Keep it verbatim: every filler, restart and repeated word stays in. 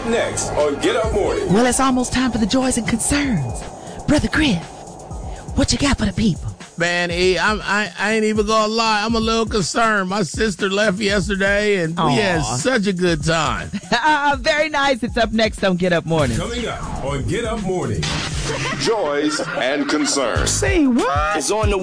next on Get Up Morning. Well, it's almost time for the joys and concerns. Brother Griff, what you got for the people? Man, E, I'm, I, I ain't even gonna lie. I'm a little concerned. My sister left yesterday, and Aww. we had such a good time. Very nice. It's up next on Get Up Morning. Coming up on Get Up Morning. Joys and concerns. Say what? It's on the